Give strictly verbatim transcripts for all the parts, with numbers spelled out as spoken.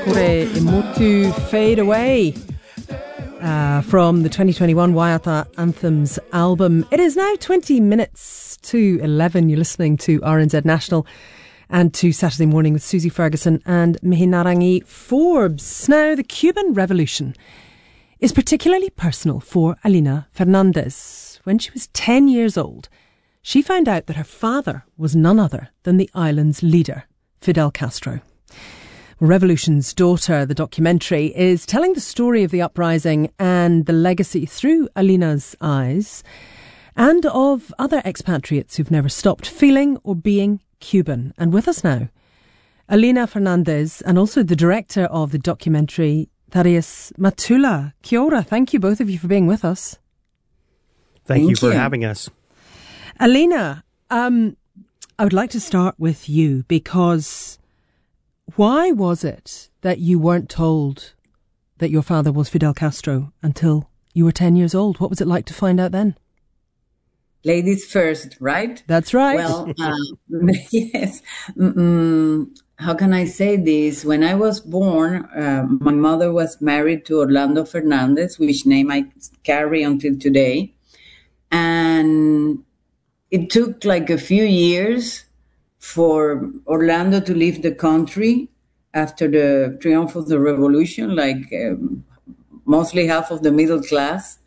Kore Emotu Fade Away uh, from the twenty twenty-one Waiata Anthems album. It is now twenty minutes to eleven. You're listening to R N Z National and to Saturday Morning with Susie Ferguson and Mihinarangi Forbes. Now, the Cuban Revolution is particularly personal for Alina Fernandez. When she was ten years old, she found out that her father was none other than the island's leader, Fidel Castro. Revolution's Daughter, the documentary, is telling the story of the uprising and the legacy through Alina's eyes and of other expatriates who've never stopped feeling or being Cuban. And with us now, Alina Fernandez and also the director of the documentary, Thaddeus Matula. Kia ora. Thank you, both of you, for being with us. Thank, Thank you for you. having us. Alina, um, I would like to start with you because why was it that you weren't told that your father was Fidel Castro until you were ten years old? What was it like to find out then? Ladies first, right? That's right. Well, uh, yes. Mm-mm. How can I say this? When I was born, uh, my mother was married to Orlando Fernandez, which name I carry until today. And it took like a few years for Orlando to leave the country after the triumph of the revolution, like um, mostly half of the middle class.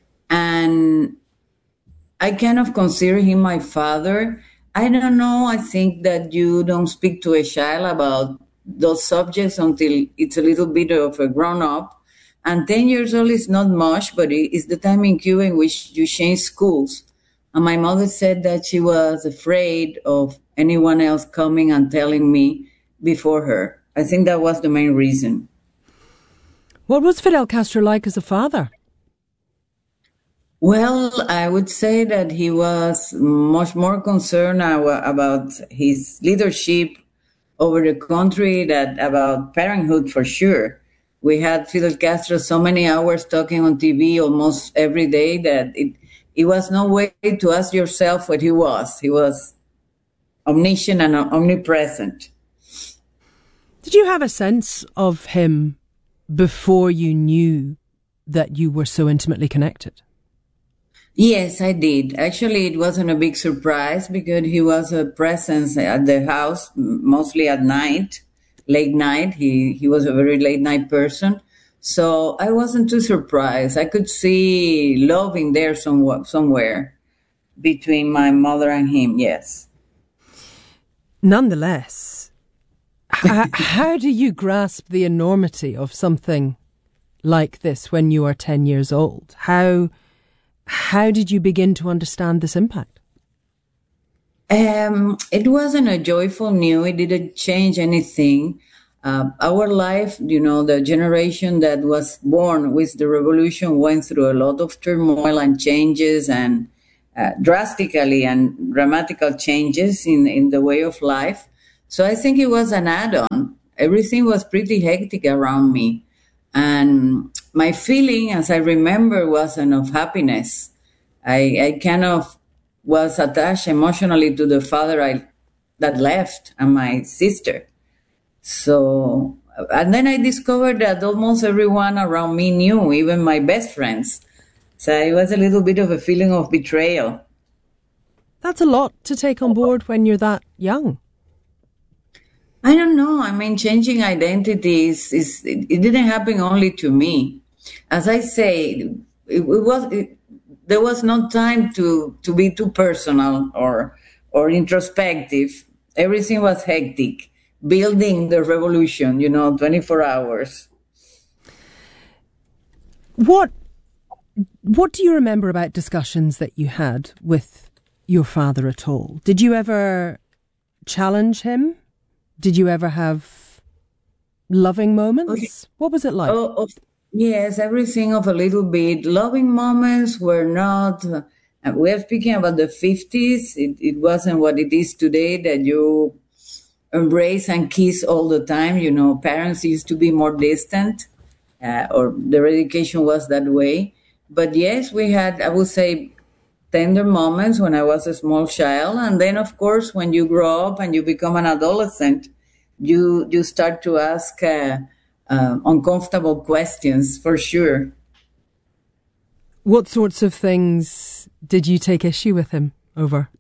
And I kind of consider him my father. I don't know. I think that you don't speak to a child about those subjects until it's a little bit of a grown up. And ten years old is not much, but it's the time in Cuba in which you change schools. And my mother said that she was afraid of anyone else coming and telling me before her. I think that was the main reason. What was Fidel Castro like as a father? Well, I would say that he was much more concerned about his leadership over the country than about parenthood, for sure. We had Fidel Castro so many hours talking on T V almost every day that it, it was no way to ask yourself what he was. He was omniscient and omnipresent. Did you have a sense of him before you knew that you were so intimately connected? Yes, I did. Actually, it wasn't a big surprise because he was a presence at the house, mostly at night, late night. He, he was a very late night person. So I wasn't too surprised. I could see love in there somewhat, somewhere between my mother and him, yes. Nonetheless, how, how do you grasp the enormity of something like this when you are ten years old? How how did you begin to understand this impact? Um, it wasn't a joyful news. It didn't change anything. Uh, our life, you know, the generation that was born with the revolution went through a lot of turmoil and changes and uh, drastically and dramatical changes in, in the way of life. So I think it was an add-on. Everything was pretty hectic around me. And my feeling, as I remember, wasn't of happiness. I, I kind of was attached emotionally to the father I, that left and my sister. So, and then I discovered that almost everyone around me knew, even my best friends. So it was a little bit of a feeling of betrayal. That's a lot to take on board when you're that young. I don't know. I mean, changing identities is, it, it didn't happen only to me. As I say, it, it was, it, there was no time to, to be too personal or, or introspective. Everything was hectic. Building the revolution, you know, twenty-four hours. What, what do you remember about discussions that you had with your father at all? Did you ever challenge him? Did you ever have loving moments? Okay. What was it like? Oh, oh, yes, everything of a little bit. Loving moments were not, uh, we're speaking about the fifties. It, it wasn't what it is today that you embrace and kiss all the time. You know, parents used to be more distant, uh, or their education was that way. But yes, we had, I would say, tender moments when I was a small child. And then, of course, when you grow up and you become an adolescent, you you start to ask, uh, uh, uncomfortable questions, for sure. What sorts of things did you take issue with him over?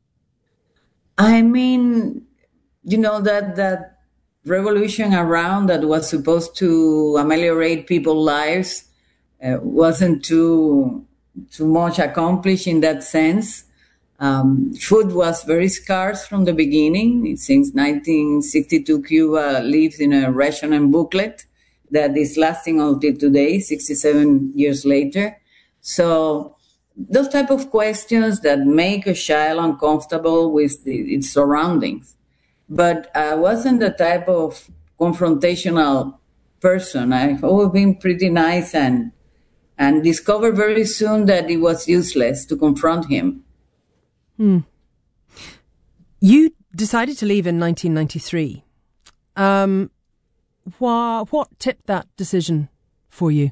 I mean, you know, that that revolution around that was supposed to ameliorate people's lives uh, wasn't too too much accomplished in that sense. Um, food was very scarce from the beginning. Since nineteen sixty-two, Cuba lives in a ration booklet that is lasting until today, sixty-seven years later. So those type of questions that make a child uncomfortable with the, its surroundings. But I wasn't the type of confrontational person. I've always been pretty nice and and discovered very soon that it was useless to confront him. Hmm. You decided to leave in nineteen ninety-three. Um, wha- what tipped that decision for you?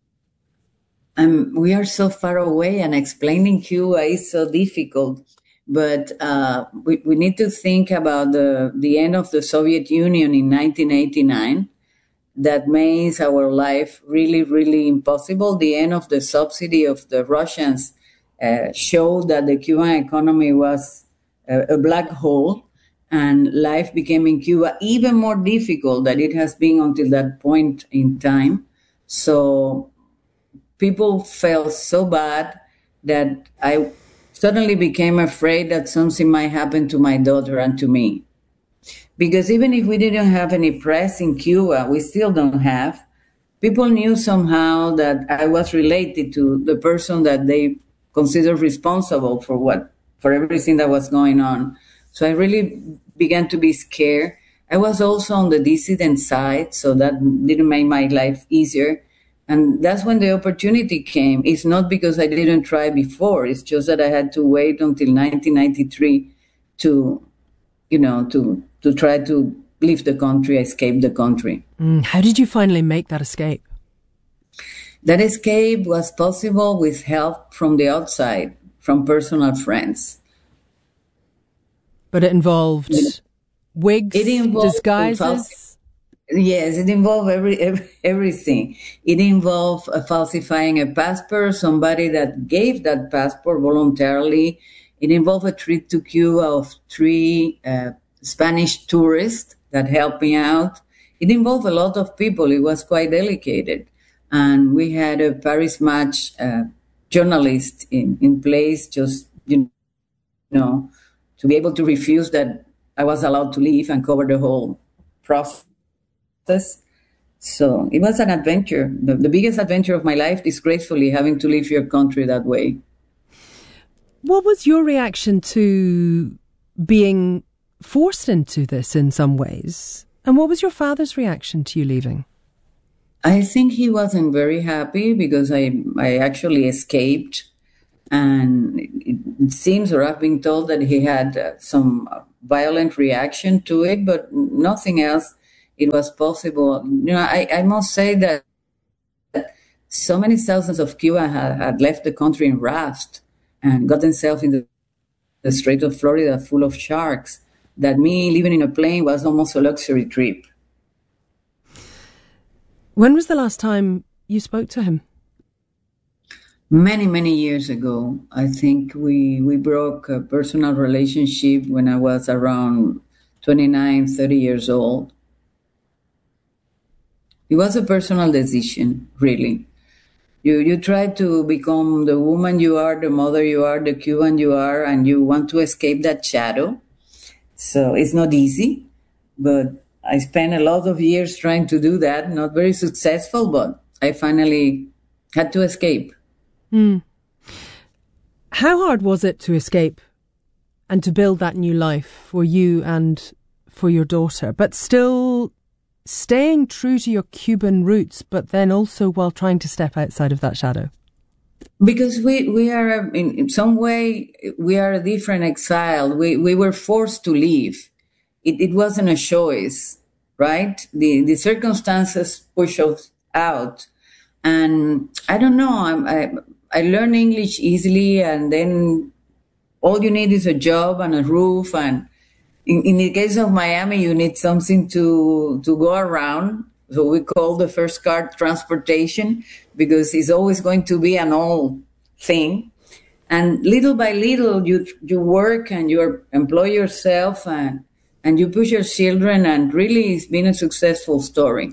Um, we are so far away, and explaining Cuba is so difficult. But uh, we, we need to think about the, the end of the Soviet Union in nineteen eighty-nine. That makes our life really, really impossible. The end of the subsidy of the Russians uh, showed that the Cuban economy was a, a black hole, and life became in Cuba even more difficult than it has been until that point in time. So people felt so bad that I suddenly became afraid that something might happen to my daughter and to me. Because even if we didn't have any press in Cuba, we still don't have, people knew somehow that I was related to the person that they considered responsible for what, for everything that was going on. So I really began to be scared. I was also on the dissident side, so that didn't make my life easier. And that's when the opportunity came. It's not because I didn't try before. It's just that I had to wait until nineteen ninety-three to, you know, to, to try to leave the country, escape the country. Mm, how did you finally make that escape? That escape was possible with help from the outside, from personal friends. But it involved it, wigs, it involved disguises? Yes, it involved every, every, everything. It involved uh, falsifying a passport, somebody that gave that passport voluntarily. It involved a trip to Cuba of three uh, Spanish tourists that helped me out. It involved a lot of people. It was quite delicate. And we had a Paris Match uh, journalist in, in place, just, you know, to be able to refuse that I was allowed to leave and cover the whole process. So it was an adventure, the, the biggest adventure of my life, disgracefully having to leave your country that way. What was your reaction to being forced into this in some ways? And what was your father's reaction to you leaving? I think he wasn't very happy because I, I actually escaped. And it, it seems, or I've been told, that he had uh, some violent reaction to it, but nothing else. It was possible. You know, I, I must say that so many thousands of Cuba had, had left the country in rafts and got themselves in the, the Strait of Florida full of sharks, that me living in a plane was almost a luxury trip. When was the last time you spoke to him? Many, many years ago. I think we, we broke a personal relationship when I was around twenty-nine, thirty years old. It was a personal decision, really. You you try to become the woman you are, the mother you are, the Cuban you are, and you want to escape that shadow. So it's not easy, but I spent a lot of years trying to do that. Not very successful, but I finally had to escape. Hmm. How hard was it to escape and to build that new life for you and for your daughter, but still staying true to your Cuban roots, but then also while trying to step outside of that shadow? Because we, we are, in some way, we are a different exile. We, we were forced to leave. It, it wasn't a choice, right? The, the circumstances push us out. And I don't know, I, I, I learned English easily, and then all you need is a job and a roof. And in, in the case of Miami, you need something to, to go around. So we call the first car transportation because it's always going to be an old thing. And little by little, you you work and you employ yourself and, and you push your children, and really it's been a successful story.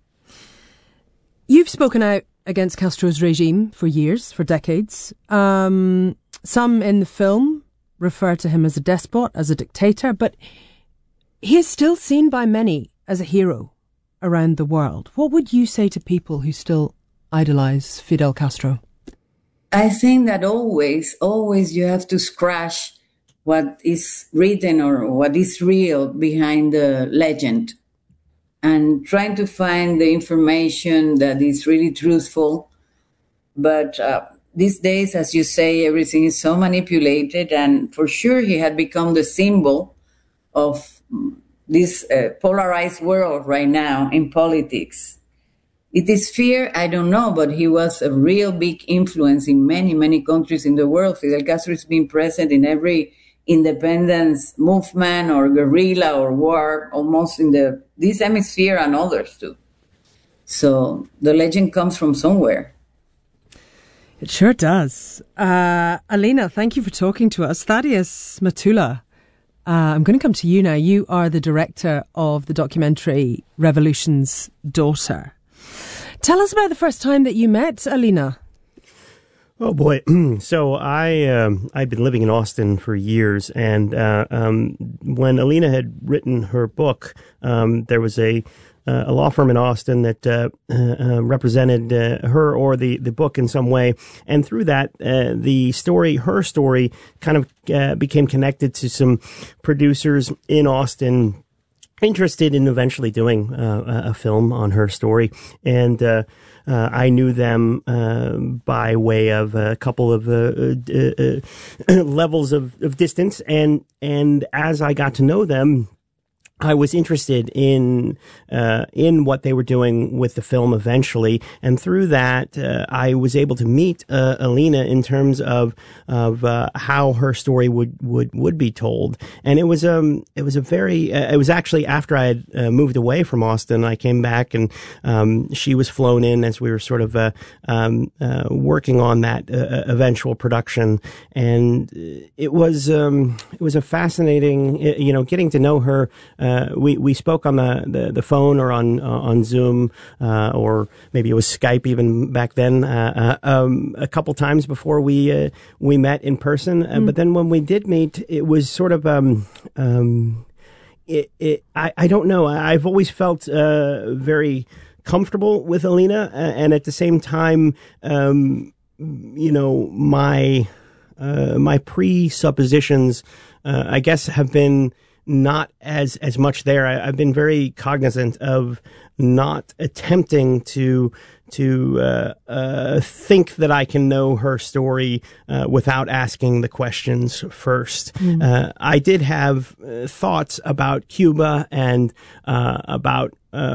You've spoken out against Castro's regime for years, for decades. Um, some in the film refer to him as a despot, as a dictator, but he is still seen by many as a hero around the world. What would you say to people who still idolize Fidel Castro? I think that always, always you have to scratch what is written or what is real behind the legend, and trying to find the information that is really truthful. But uh, these days, as you say, everything is so manipulated, and for sure he had become the symbol of this uh, polarized world right now in politics. It is fear, I don't know, but he was a real big influence in many, many countries in the world. Fidel Castro has been present in every independence movement or guerrilla or war, almost in the this hemisphere and others too. So the legend comes from somewhere. It sure does. Uh, Alina, thank you for talking to us. Thaddeus Matula, uh, I'm going to come to you now. You are the director of the documentary Revolution's Daughter. Tell us about the first time that you met Alina. Oh boy! So I um, I'd been living in Austin for years, and uh, um, when Alina had written her book, um, there was a uh, a law firm in Austin that uh, uh, represented uh, her or the the book in some way, and through that, uh, the story, her story, kind of uh, became connected to some producers in Austin interested in eventually doing uh, a film on her story. And uh, uh, I knew them uh, by way of a couple of uh, uh, uh, levels of, of distance. And, and as I got to know them, I was interested in uh, in what they were doing with the film eventually, and through that, uh, I was able to meet uh, Alina in terms of of uh, how her story would, would, would be told. And it was um it was a very uh, it was actually after I had uh, moved away from Austin, I came back, and um, she was flown in as we were sort of uh, um, uh, working on that uh, eventual production, and it was um, it was a fascinating, you know, getting to know her. Uh, Uh, we, we spoke on the, the, the phone or on uh, on Zoom, uh, or maybe it was Skype even back then, uh, uh, um, a couple times before we uh, we met in person. Uh, mm. But then when we did meet, it was sort of um, um, it, it I, I don't know. I've always felt uh, very comfortable with Alina, and at the same time, um, you know, my uh, my presuppositions, uh, I guess, have been not as as much there. I, I've been very cognizant of not attempting to to uh, uh, think that I can know her story uh, without asking the questions first. Mm. Uh, I did have uh, thoughts about Cuba and uh, about uh,